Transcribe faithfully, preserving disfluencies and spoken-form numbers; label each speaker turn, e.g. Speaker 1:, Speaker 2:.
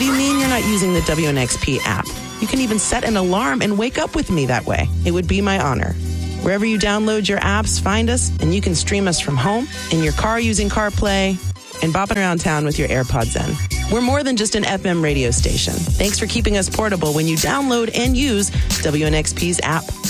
Speaker 1: do you mean you're not using the W N X P app? You can even set an alarm and wake up with me that way. It would be my honor. Wherever you download your apps, find us, and you can stream us from home, in your car using CarPlay, and bopping around town with your AirPods in. We're more than just an F M radio station. Thanks for keeping us portable when you download and use W N X P's app.